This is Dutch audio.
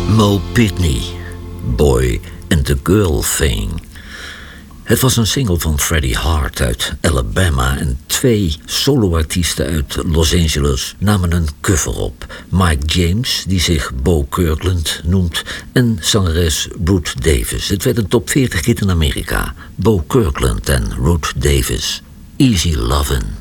Mo Pitney, Boy and the Girl Thing. Het was een single van Freddie Hart uit Alabama en 2 soloartiesten uit Los Angeles namen een cover op. Mike James, die zich Bo Kirkland noemt, en zangeres Ruth Davis. Het werd een top 40 hit in Amerika. Bo Kirkland en Ruth Davis. Easy Lovin'.